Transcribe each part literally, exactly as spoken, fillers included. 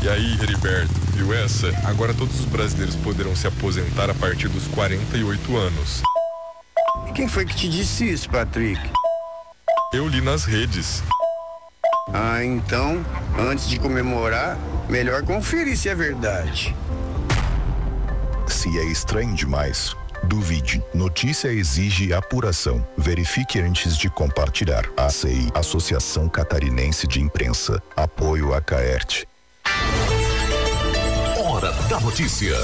E aí, Heriberto, viu essa? Agora todos os brasileiros poderão se aposentar a partir dos quarenta e oito anos. E quem foi que te disse isso, Patrick? Eu li nas redes. Ah, então, antes de comemorar, melhor conferir se é verdade. Se é estranho demais, duvide. Notícia exige apuração. Verifique antes de compartilhar. A C I, Associação Catarinense de Imprensa. Apoio a Caert. Hora da notícia.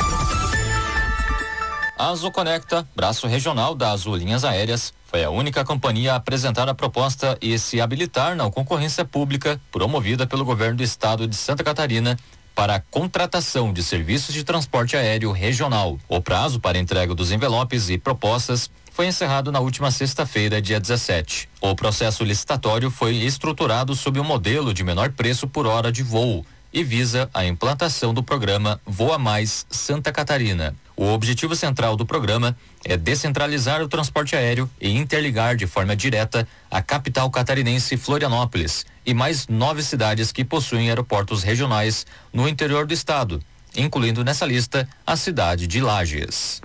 A Azul Conecta, braço regional da Azul Linhas Aéreas, foi a única companhia a apresentar a proposta e se habilitar na concorrência pública promovida pelo governo do estado de Santa Catarina para a contratação de serviços de transporte aéreo regional. O prazo para entrega dos envelopes e propostas foi encerrado na última sexta-feira, dia dezessete. O processo licitatório foi estruturado sob um modelo de menor preço por hora de voo e visa a implantação do programa Voa Mais Santa Catarina. O objetivo central do programa é descentralizar o transporte aéreo e interligar de forma direta a capital catarinense Florianópolis e mais nove cidades que possuem aeroportos regionais no interior do estado, incluindo nessa lista a cidade de Lages.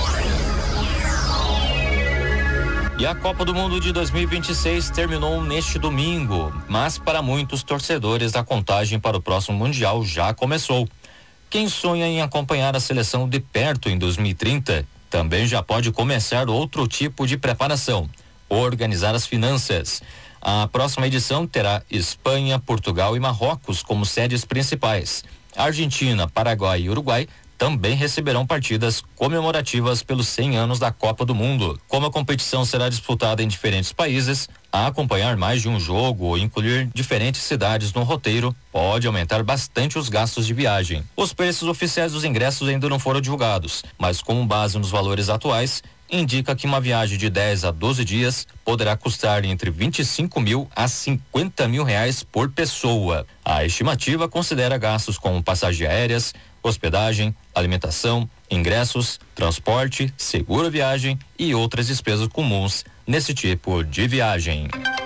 E a Copa do Mundo de dois mil e vinte e seis terminou neste domingo, mas para muitos torcedores a contagem para o próximo Mundial já começou. Quem sonha em acompanhar a seleção de perto em dois mil e trinta também já pode começar outro tipo de preparação: organizar as finanças. A próxima edição terá Espanha, Portugal e Marrocos como sedes principais. Argentina, Paraguai e Uruguai também receberão partidas comemorativas pelos cem anos da Copa do Mundo. Como a competição será disputada em diferentes países, a acompanhar mais de um jogo ou incluir diferentes cidades no roteiro pode aumentar bastante os gastos de viagem. Os preços oficiais dos ingressos ainda não foram divulgados, mas com base nos valores atuais, indica que uma viagem de dez a doze dias poderá custar entre vinte e cinco mil a cinquenta mil reais por pessoa. A estimativa considera gastos como passagens aéreas, hospedagem, alimentação, ingressos, transporte, seguro viagem e outras despesas comuns nesse tipo de viagem.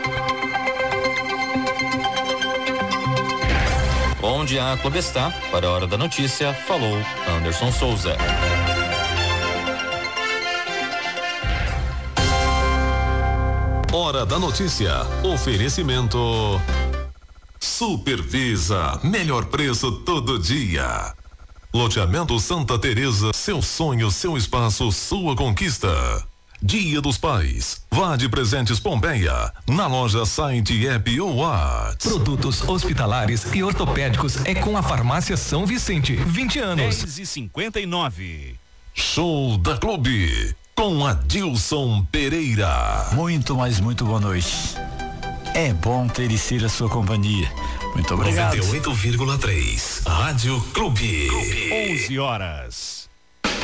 Onde a Clube está, para a Hora da Notícia, falou Anderson Souza. Hora da Notícia. Oferecimento Supervisa, melhor preço todo dia. Loteamento Santa Teresa, seu sonho, seu espaço, sua conquista. Dia dos Pais, vá de Presentes Pompeia, na loja, site, app ou WhatsApp. Produtos hospitalares e ortopédicos é com a Farmácia São Vicente, vinte anos. dez e cinquenta e nove. Show da Clube, com Adilson Pereira. Muito, mas muito boa noite. É bom ter e ser a sua companhia. Muito obrigado. noventa e oito vírgula três Rádio Clube. onze horas.